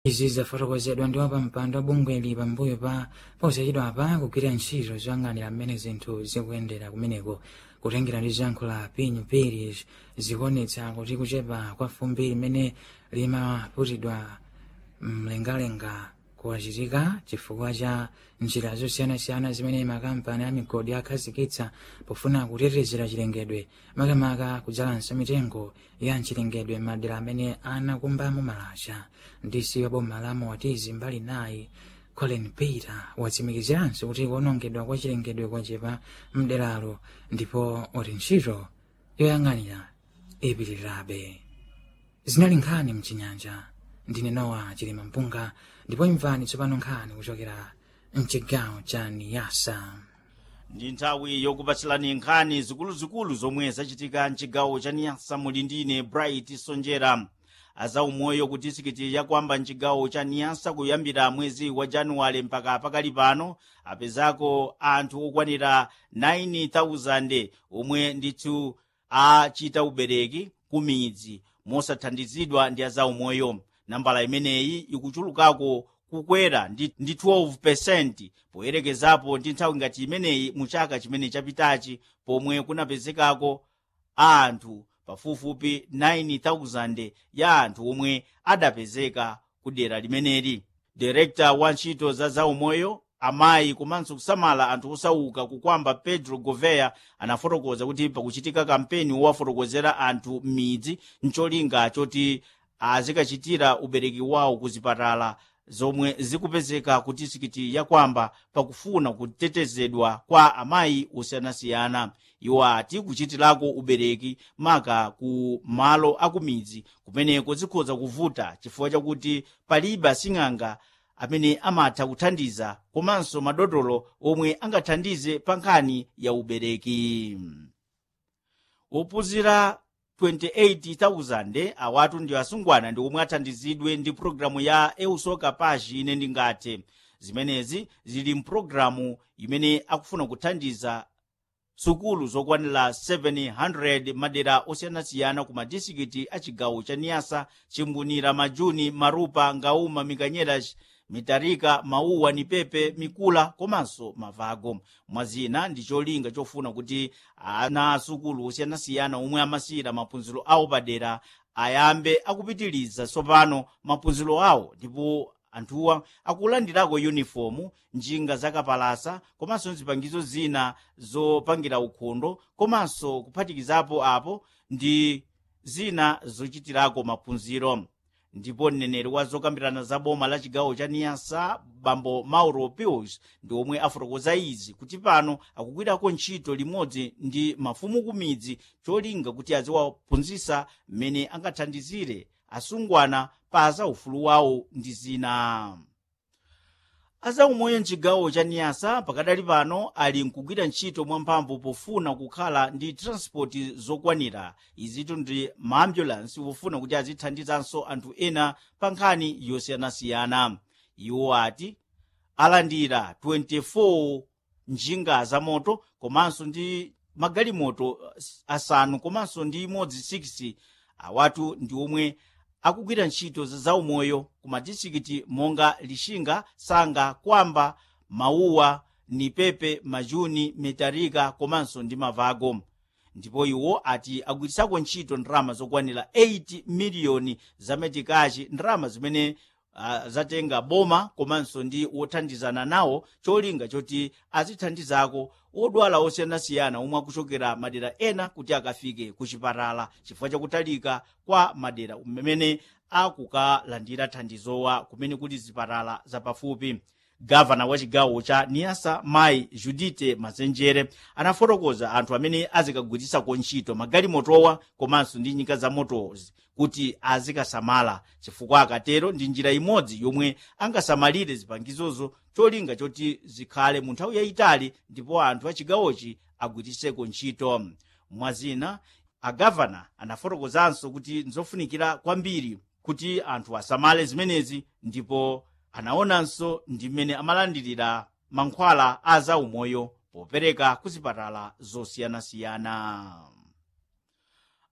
Izi zafotokozedwa ndi wapampando wa bungweli pambuyo pa posachedwapa kugwira ntchito zoyang'anira mmene zinthu zikuyendera kumeneko, kutengera ndi ziyankho la Pinho Pires zikuonetsa kuti kuchepa kwa fumbi limene limaputidwa mlengalenga kuwachitika chifukwa cha njira zosiyanasiyana zimene makampani a migodi akhazikitsa pofuna kutetezera chilengedwe, makamaka kudzalanso mitengo ya mchilengedwe madera amene anakumbamo malasha. Ndisi wa boma la Moatizi mbali nayi Colin Peter watsimikiziranso kuti kuonongedwa kwa chilengedwe kwachepa mderalo ndipo oti ntchito yoyang'anira ipitirirabe. Zinali nkhani mchinyanja. Ndine Noah Chilima Mpunga ndipo imvani tsopano nkhani kuchokera mchigawo cha Niassa. Ndi nthawi yokupatsilani nkhani zikuluzikulu zomwe zachitika mchigawo cha Niassa. Muli ndine Bright Sonjera. Azaumoyo ku distrikiti ya Kwamba mchigawo cha Niassa kuyambira mwezi wa Januwale mpaka pakali pano apezako anthu okwanira 9,000 omwe ndithu achita ubereki kumidzi mosathandizidwa ndi azaumoyo. Nambala imeneyi ikuchulukako kukwera ndi 12% poyerekezapo ndi nthawi ngati imeneyi mu chaka chimene chapitachi, pomwe kunapezekako anthu pafupifupi 9,000 ya anthu omwe adapezeka ku dera limeneli. Direkta wa ntchito za zaumoyo, amayi komanso kusamala anthu osauka ku Kwamba Pedro Gouveia anafotokoza kuti pakuchitika kampeni wowafotokozera anthu m'midzi ncholinga choti azikachitira ubereki wawo ku zipatala zomwe zikupezeka ku distrikiti ya Kwamba pakufuna kutetezedwa kwa amayi osiyanasiyana. Iwo ati kuchitirako ubereki maka ku malo akumidzi kumeneko zikhoza kuvuta chifukwa chakuti palibe asing'anga amene amatha kuthandiza komanso madotolo omwe angathandize pa nkhani ya ubereki. Ophunzira 28,000 awatu ndi asungwana ndi omwe athandizidwe ndi programu ya Eusoka Pashi ine ndingathe. Zimenezi zili mpulogalamu imene akufuna kuthandiza sukulu zokwanira 700 madera osiyanasiyana ku madistrikiti a chigawo cha Niassa, Chimbunira, Majuni, Marupa, Ngauma, Mikanyeras, Mitarika, Mauwa, Nipepe, Mikula komanso Mavago. Mwazina ndi cholinga chofuna kuti ana asukulu osiyanasiyana omwe amasira maphunziro awo padera ayambe akupitiriza tsopano maphunziro awo, ndipo anthuwa akulandirako unifomu, njinga zakapalasa komanso zipangizo zina zopangira ukhondo komanso kuphatikizapo apo ndi zina zochitirako maphunziro. Ndipo mneneri wa zokambirana za boma la chigawo cha Niassa Bambo Mauro Pius ndi omwe afotokoza izi kuti pano akugwirako ntchito limodzi ndi mafumu kumidzi cholinga kuti aziwaphunzitsa mmene angathandizire asungwana pa zaufulu wawo ndi zina. Azaumoyo mchigawo cha Niassa pakadali pano ali nkugwira ntchito mwamphamvu pofuna kukhala ndi transport zokwanira. Izitu ndi maambulansi wofuna kuti azithandizanso anthu ena pa nkhani yosiyanasiyana. Iwo ati alandira 24 njinga za moto komanso ndi magalimoto asanu komanso ndi imodzi 6. Awatu ndi omwe akugwira ntchito za zaumoyo ku madistrikiti monga Lixinga, Sanga, Kwamba, Mauwa, Nipepe, Majuni, Mitarika komanso ndi Mavago. Ndipo iwo ati agwirisako ntchito ndalama zokwanira 8 miliyoni za metikachi, ndalama zimene zatenga boma komanso ndi wothandizana nawo cholinga choti azithandizako odwala osiyanasiyana omwe akuchokera madera ena kuti akafike ku chipatala chifukwa chakutalika kwa madera mmene akukalandira thandizowa kumene kuli zipatala zapafupi. Gavana wa chigawo cha Niassa Mayi Judite Mazenjere anafotokoza anthu amene azikagwirisako ntchito magalimotowa komanso ndi njinga za motozi kuti azikasamala chifukwa akatero ndi njira imodzi yomwe angasamalire zipangizozo cholinga choti zikhale mu nthawi yayitali ndipo anthu a chigawochi agwiriseko ntchito. Mwazina agavana anafotokozanso kuti nzofunikira kwambiri kuti anthu asamale zimenezi, ndipo anaonanso ndi mmene amalandirira mankhwala a zaumoyo popereka ku zipatala zosiyanasiyana.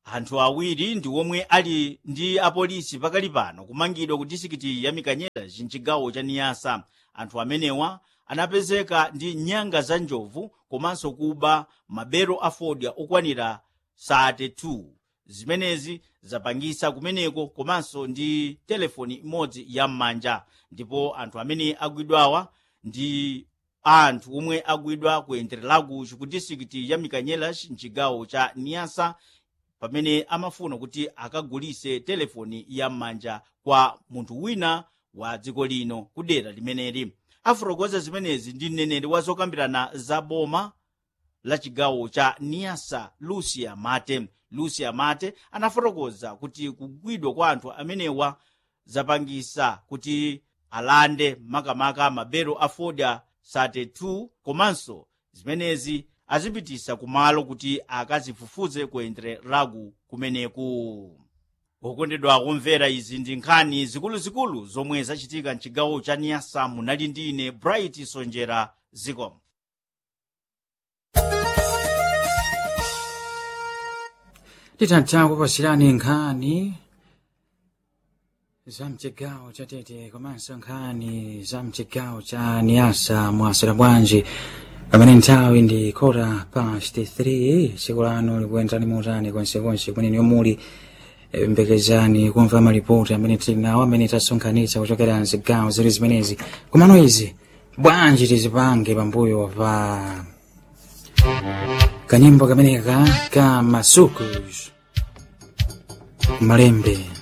anthu awiri ndi omwe ali ndi apolisi pakali pano kumangidwa ku disikiti ya Mikanyela mchigawo cha Niasa. Anthu amenewa anapezeka ndi nyanga za njovu komanso kuba mabero a fodya okwanira 32. Zimenezi zapangisa kumeneko komanso ndi telefoni imodzi ya m'manja. Ndipo anthu amene agwidwawa ndi anthu omwe agwidwa ku Entrelago ku disikiti ya Mikanyela mchigawo cha Niasa, pamene amafuna kuti akagulise telefoni ya m'manja kwa munthu wina wa dziko lino kudera limeneli. Afotokoza zimenezi ndi mneneri wa zokambirana za boma la chigawo cha Niasa, Lucia Mate. Lucia Mate anafotokoza kuti kugwidwa kwa anthu amenewa zapangisa kuti alande makamaka mabero a fodya 32 komanso zimenezi azipitisa kumalo kuti akazifufuze ku Entrelago kumeneku. Okondedwa kumvera, izi ndi nkhani zikuluzikulu zomwe zachitika mchigawo cha Niasa. Munali ndi ine Bright Sonjera Zikomo. Titatha kupasirani nkhani za mchigawo cha Tete komanso nkhani za mchigawo cha Niasa mwasera bwanji, pamene nthawi ndi 3:03 tsiku lano likuyenderani motani konsekonse kumene yomuli. Mbekezani kumva malipoti amene tili nawo amene tasonkhanitsa kuchokera mzigawo ziri zimenezi. Komano izi bwanji tizipange pambuyo pa kanyimbo kameneka ka Masukus Malembe.